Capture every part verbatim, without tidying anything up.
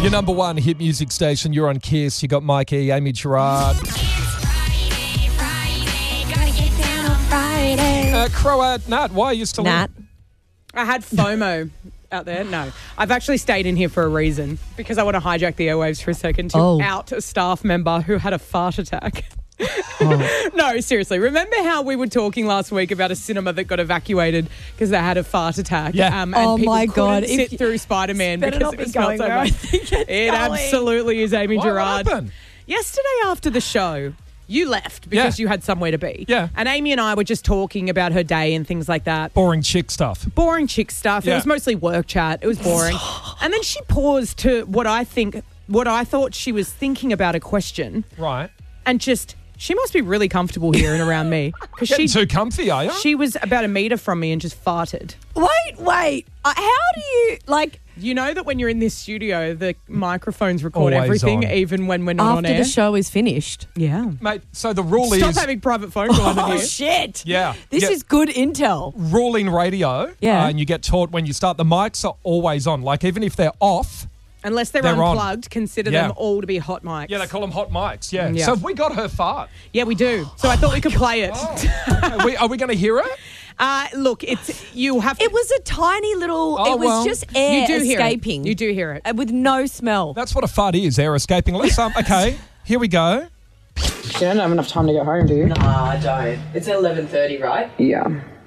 Your number one hit music station. You're on Kiss. You got Mikey, Amy Gerard. It's Friday, Friday, gotta get down on Friday. Uh, Croat, Nat, why are you still Nat. in? I had FOMO out there. No, I've actually stayed in here for a reason because I want to hijack the airwaves for a second to Oh. out a staff member who had a fart attack. Oh. No, seriously. Remember how we were talking last week about a cinema that got evacuated because they had a fart attack? Yeah. Um, and Oh people my couldn't God. sit If you- through Spider-Man better because not it be smelled going so where I much. think it's It going. absolutely is, Amy What Gerard. happened? Yesterday after the show, you left because Yeah. you had somewhere to be. Yeah. And Amy and I were just talking about her day and things like that. Boring chick stuff. Boring chick stuff. It Yeah. was mostly work chat. It was boring. And then she paused to what I think, what I thought she was thinking about a question, Right. and just she must be really comfortable here and around me because Getting she too comfy, are you? she was about a meter from me and just farted. Wait, wait. Uh, how do you, like, You know that when you're in this studio, the microphones record Always everything, on. even when we're not on after air. the show is finished? Yeah. Mate, so the rule Stop is having private phone calls in Oh, here. shit. Yeah. This Yeah. is good intel. rule in radio. Yeah. uh, and you get taught when you start, the mics are always on. Like, even if they're off, Unless they're, They're on. unplugged, consider Yeah. them all to be hot mics. yeah, they call them hot mics. Yeah. Yeah. So have we got her fart? Yeah, we do. So I thought we could play it. are we, are we going to hear it? Uh, look, it's you have to. It was a tiny little, Oh, it was well. just air you do escaping. Hear it. You do hear it. uh, with no smell. That's what a fart is, air escaping. Let's, um, okay, here we go. You don't have enough time to get home, do you? Nah, I don't. It's eleven thirty, right? Yeah.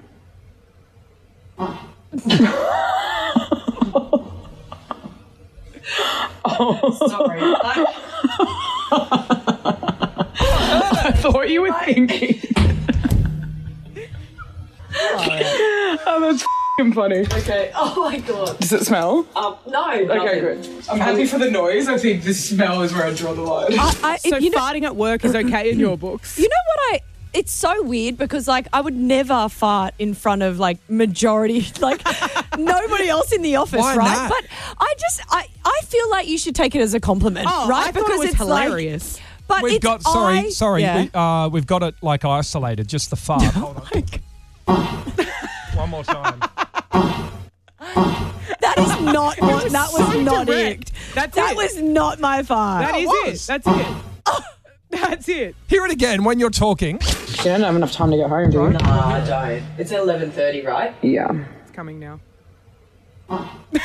Sorry. I, I thought you were thinking. Oh, that's f***ing funny. okay. Oh my god. Does it smell? Um, no. Okay, good. I'm happy for the noise. I think the smell is where I draw the line. I, I, so you know, farting at work is okay in your books? you know what I... It's so weird because, like, I would never fart in front of, like, majority, like, nobody else in the office, Why right? not? But I just, I, I feel like you should take it as a compliment, Oh, right? I thought it was it's hilarious. Like, but We've it's got, sorry, I, sorry, Yeah. we, uh, we've got it, like, isolated, just the fart. Hold on. One more time. That is not what, that was so not direct. it. That's that it. was not my fart. That is was. it. That's it. That's it. Hear it again when you're talking. You don't have enough time to get home, do you? Nah, I don't. It's eleven thirty, right? Yeah. It's coming now. Guys,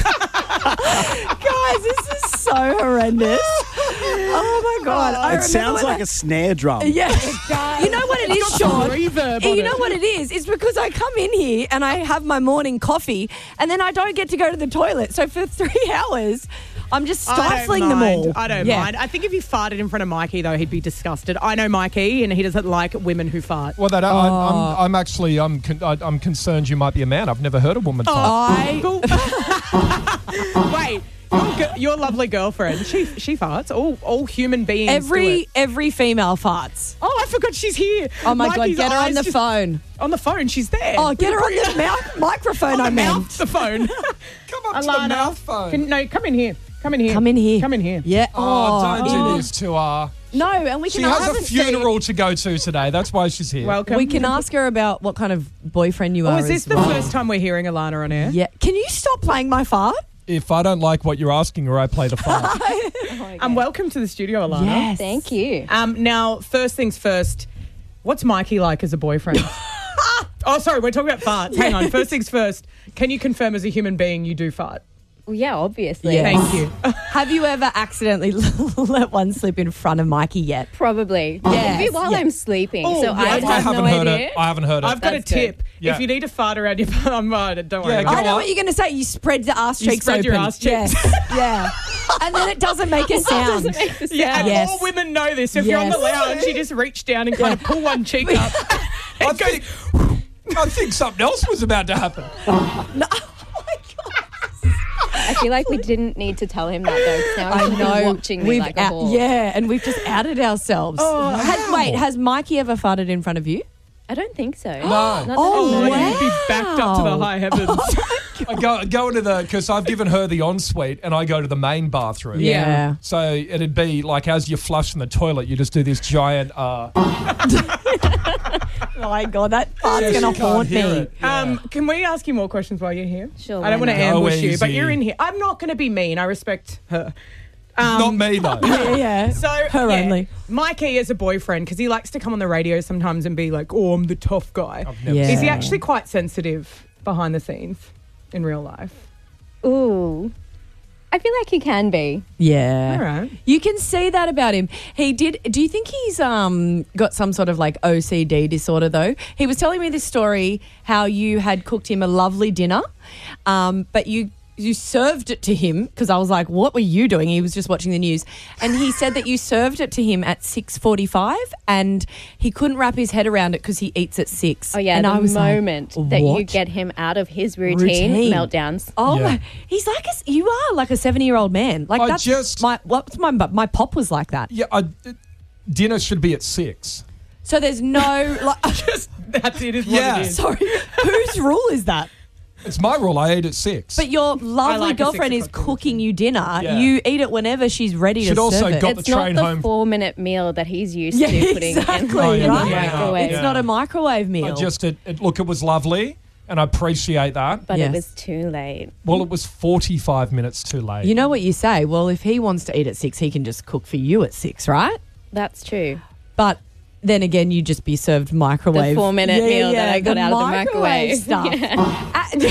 this is so horrendous. Oh my God. I It remember sounds when like I- a snare drum. Yeah. You know what it is, got Sean? reverb on You know it. what it is? It's because I come in here and I have my morning coffee and then I don't get to go to the toilet. So for three hours, I'm just I don't stifling them mind. all. I don't Yeah. mind. I think if you farted in front of Mikey, though, he'd be disgusted. I know Mikey, and he doesn't like women who fart. Well, that I, Oh. I'm, I'm actually, I'm, con- I, I'm concerned you might be a man. I've never heard a woman fart. I Wait, your, gi- your lovely girlfriend, she she farts. All all human beings do every it. every female farts. Oh, I forgot she's here. Oh my Mikey's God, get her on eyes the just- phone. On the phone, she's there. Oh, get her on the mouth microphone, I on the meant. mouth, the phone. Come up to Alana, the mouth phone. Can, no, come in here. Come in here. Come in here. Come in here. Yeah. oh, don't oh. do this to her. No, and we She can has ask a funeral to go to today. That's why she's here. Welcome. we can ask her about what kind of boyfriend you Oh, are. is this as the well. first time we're hearing Alana on air? Yeah. Can you stop playing my fart? If I don't like what you're asking her, I play the fart. Um, welcome to the studio, Alana. Yes. Thank you. Um, now, first things first, what's Mikey like as a boyfriend? Oh, sorry, we're talking about farts. Hang on. First things first, can you confirm as a human being you do fart? Well, yeah, obviously. Yes. Thank you. Have you ever accidentally let one slip in front of Mikey yet? Probably. Yes, Maybe while yeah. I'm sleeping. Oh, so yeah, I, I have I haven't no heard idea. it. I haven't heard it. I've got That's a tip. good. Yeah. If you need to fart around your I'm right, don't worry Yeah, about go it. I know on. what you're going to say. You spread the ass You cheeks spread open. your ass cheeks. Yes. yeah. And then it doesn't make a sound. Doesn't make the sound. Yeah, and Yes. all women know this. If you're on the Yes. lounge, you just reach down and kind of pull one cheek up. I It goes, think, I think something else was about to happen. I feel like we didn't need to tell him that though. 'Cause now I he's gonna be know. watching me We've like a out- hawk. yeah, and we've just outed ourselves. Oh, has, wow. wait, has Mikey ever farted in front of you? I don't think so. No. Not that Oh, I know. wow. You'd be backed up to the high heavens. I go go into the because I've given her the ensuite and I go to the main bathroom. Yeah. So it'd be like as you're flushing the toilet, you just do this giant. Uh, Oh my God, that part's Yeah, going she to haunt can't hear me. it. Yeah. Um, can we ask you more questions while you're here? Sure, I don't why want to not? Go ambush you, but easy. you're in here. I'm not going to be mean. I respect her. Um, Not me though. Yeah, yeah. So Her yeah, only. Mikey is a boyfriend because he likes to come on the radio sometimes and be like, "Oh, I'm the tough guy." I've never Yeah. Is he actually quite sensitive behind the scenes in real life? Ooh. I feel like he can be. Yeah. All right. You can see that about him. He did. Do you think he's um got some sort of like O C D disorder though? He was telling me this story how you had cooked him a lovely dinner, um, but you you served it to him because I was like, what were you doing? He was just watching the news, and he said that you served it to him at six forty-five, and he couldn't wrap his head around it because he eats at six. Oh, yeah. and the I was like, moment that you "What?" get him out of his routine, Routine. meltdowns. Oh Yeah. my! He's like a, you are like a seventy-year-old man. Like I that's just- my what's my my pop was like that. Yeah, I, dinner should be at six. So there's no like. Just that's it. Is what Yeah. it is. Sorry, whose rule is that? It's my rule. I eat at six. But your lovely like a girlfriend six is o'clock cooking you dinner. Yeah. You eat it whenever she's ready Should to also serve it. got- It's the not train the home- four-minute meal that he's used Yeah, to putting exactly, Oh, in, yeah, in right? the yeah, microwave. It's not a microwave meal. I just it, it look it was lovely and I appreciate that. But Yes. it was too late. Well, it was forty-five minutes too late. You know what you say? Well, if he wants to eat at six, he can just cook for you at six, right? That's true. But then again, you just be served microwave. The four-minute meal that I got out of the microwave. stuff. and,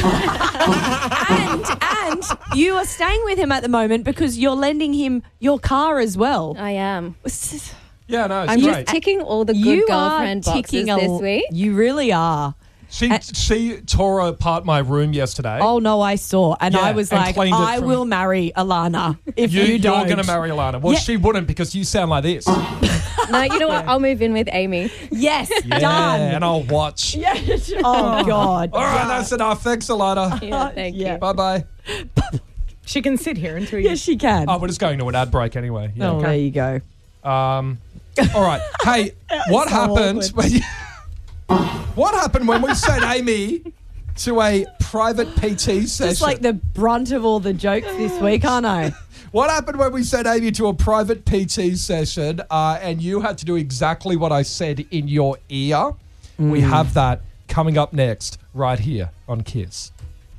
and and you are staying with him at the moment because you're lending him your car as well. I am. Yeah, no, it's I'm great. just ticking all the good you girlfriend are boxes ticking a, this week. You really are. She And- she tore apart my room yesterday. Oh no, I saw, and Yeah, I was and like, cleaned it I from- will marry Alana if you, you, don't. you're going to marry Alana. Well, Yeah. she wouldn't because you sound like this. No, you know what? I'll move in with Amy. Yes, Yeah, done. and I'll watch. Oh God. All right, that's enough. Thanks, Alana. Yeah, thank Yeah. you. Bye bye. She can sit here until you. Yes, she can. Oh, we're just going to an ad break anyway. Yeah. Oh, there you go. Um, all right. Hey, what so happened awkward. when you, what happened when we sent Amy to a private P T session? Just like the brunt of all the jokes this week, aren't I? What happened when we sent Amy to a private P T session uh, and you had to do exactly what I said in your ear? We have that coming up next right here on Kiss.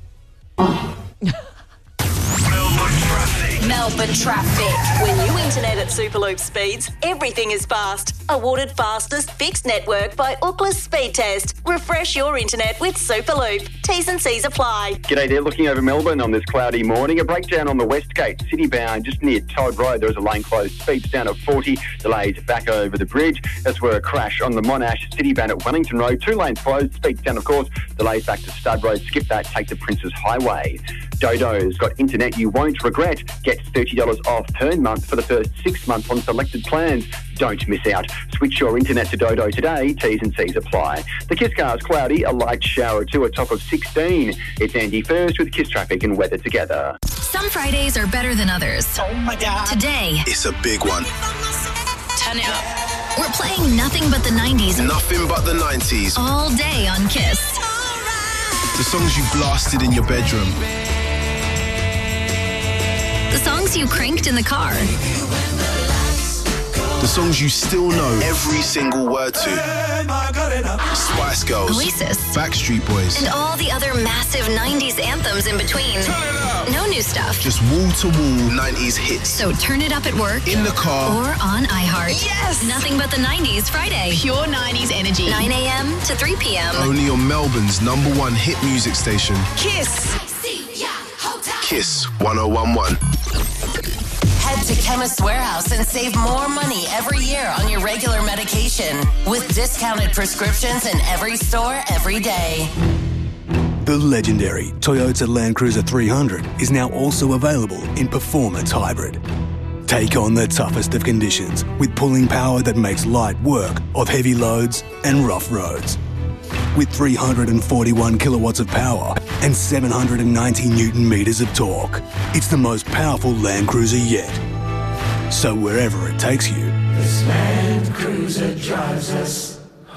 Melbourne traffic. When you internet at Superloop speeds, everything is fast. Awarded fastest fixed network by Ookla Speed Test. Refresh your internet with Superloop. T's and C's apply. G'day there, looking over Melbourne on this cloudy morning. A breakdown on the West Gate, city bound, just near Todd Road. There is a lane closed, speeds down at forty, delays back over the bridge. That's where a crash on the Monash, city bound at Wellington Road. Two lanes closed, speeds down, of course, delays back to Stud Road. Skip that, take the Prince's Highway. Dodo's got internet you won't regret. Get thirty dollars off per month for the first six months on selected plans. Don't miss out. Switch your internet to Dodo today. T's and C's apply. The Kiss car is cloudy, a light shower to a top of sixteen. It's Andy first with Kiss traffic and weather together. Some Fridays are better than others. Oh my God. Today, It's a big one. turn it up. We're playing nothing but the nineties Nothing but the nineties. all day on Kiss. The songs you blasted in your bedroom. The songs you cranked in the car. The songs you still know every single word to. Spice Girls. Oasis. Backstreet Boys. And all the other massive nineties anthems in between. No new stuff. Just wall-to-wall nineties hits. So turn it up at work. In the car. Or on iHeart. Yes! Nothing but the nineties Friday. Pure nineties energy. nine a.m. to three p.m. Only on Melbourne's number one hit music station. Kiss. Kiss one oh one one. Head to Chemist Warehouse and save more money every year on your regular medication with discounted prescriptions in every store every day. The legendary Toyota Land Cruiser three hundred is now also available in Performance Hybrid. Take on the toughest of conditions with pulling power that makes light work of heavy loads and rough roads. With three hundred forty-one kilowatts of power and seven hundred ninety newton meters of torque, it's the most powerful Land Cruiser yet. So wherever it takes you, This Land Cruiser drives us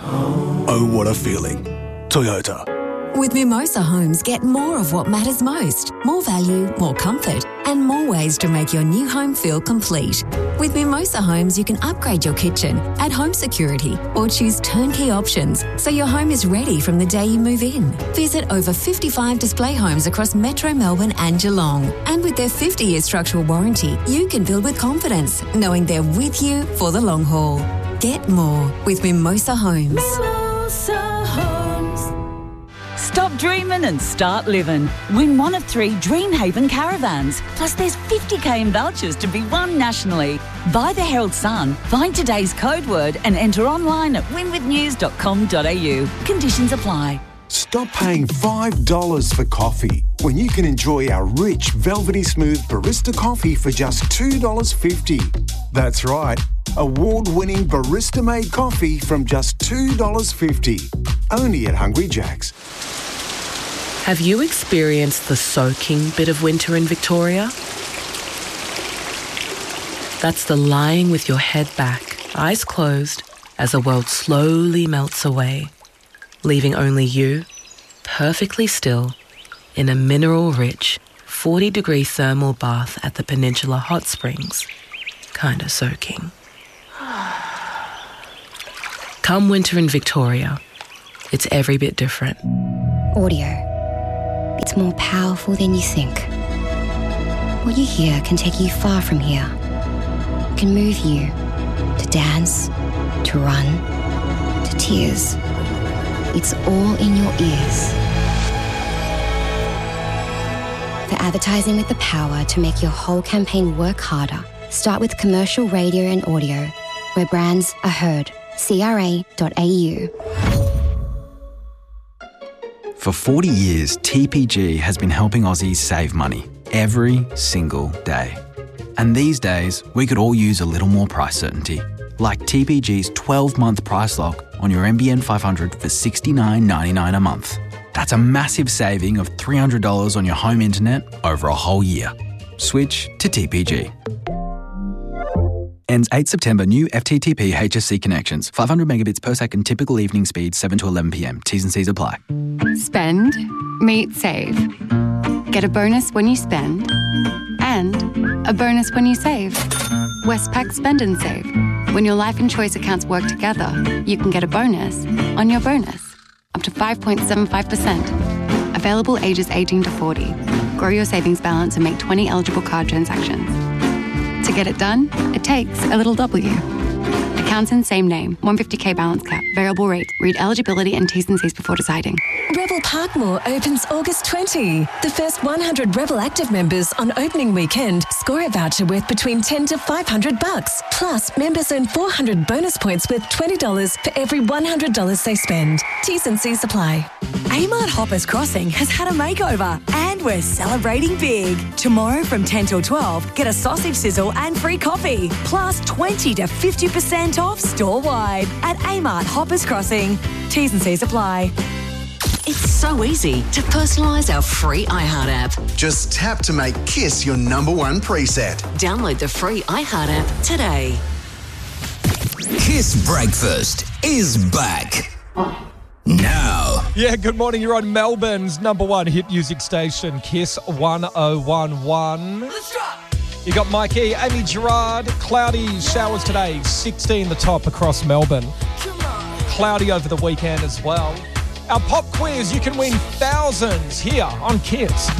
Oh, what a feeling. Toyota. With Mimosa Homes, get more of what matters most. More value, more comfort, and more ways to make your new home feel complete. With Mimosa Homes, you can upgrade your kitchen, add home security, or choose turnkey options so your home is ready from the day you move in. Visit over fifty-five display homes across Metro Melbourne and Geelong. And with their fifty-year structural warranty, you can build with confidence, knowing they're with you for the long haul. Get more with Mimosa Homes. Mimosa Homes. Stop dreaming and start living. Win one of three Dreamhaven caravans. Plus there's fifty k in vouchers to be won nationally. Buy the Herald Sun, find today's code word and enter online at win with news dot com dot a u. Conditions apply. Stop paying five dollars for coffee when you can enjoy our rich, velvety smooth barista coffee for just two dollars fifty. That's right, award-winning barista-made coffee from just two dollars fifty. Only at Hungry Jack's. Have you experienced the soaking bit of winter in Victoria? That's the lying with your head back, eyes closed, as the world slowly melts away, leaving only you, perfectly still, in a mineral-rich, forty-degree thermal bath at the Peninsula Hot Springs, kinda soaking. Come winter in Victoria, it's every bit different. Audio. It's more powerful than you think. What you hear can take you far from here. It can move you to dance, to run, to tears. It's all in your ears. For advertising with the power to make your whole campaign work harder, start with commercial radio and audio, where brands are heard. C R A dot A U. For forty years, T P G has been helping Aussies save money every single day. And these days, we could all use a little more price certainty, like T P G's twelve-month price lock on your N B N five hundred for sixty-nine ninety-nine a month. That's a massive saving of three hundred dollars on your home internet over a whole year. Switch to T P G. Ends eighth September. New F T T P H S C connections. five hundred megabits per second. Typical evening speed seven to eleven p m. T's and C's apply. Spend, meet, save. Get a bonus when you spend and a bonus when you save. Westpac Spend and Save. When your life and choice accounts work together, you can get a bonus on your bonus. Up to five point seven five percent. Available ages eighteen to forty. Grow your savings balance and make twenty eligible card transactions. To get it done, it takes a little W. Accounts in same name. one hundred fifty k balance cap. Variable rate. Read eligibility and T's and C's before deciding. Rebel Parkmore opens August twentieth. The first one hundred Rebel Active members on opening weekend score a voucher worth between ten to five hundred bucks. Plus, members earn four hundred bonus points worth twenty dollars for every one hundred dollars they spend. T's and C's apply. Amart Hoppers Crossing has had a makeover and we're celebrating big. Tomorrow from ten till twelve, get a sausage sizzle and free coffee. Plus twenty to fifty percent off store-wide at Amart Hoppers Crossing. T's and C's apply. It's so easy to personalise our free iHeart app. Just tap to make Kiss your number one preset. Download the free iHeart app today. Kiss Breakfast is back. Now. Yeah, good morning. You're on Melbourne's number one hit music station, Kiss one oh one one. Let's drop. You got Mikey, Amy Gerard, cloudy showers today, sixteen the top across Melbourne. Cloudy over the weekend as well. Our pop quiz, you can win thousands here on Kiss.